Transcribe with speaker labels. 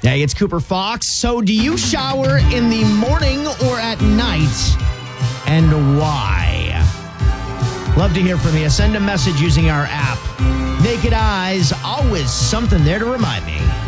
Speaker 1: Hey, it's Cooper Fox. So do you shower in the morning or at night? And why? Love to hear from you. Send a message using our app. Naked Eyes, always something there to remind me.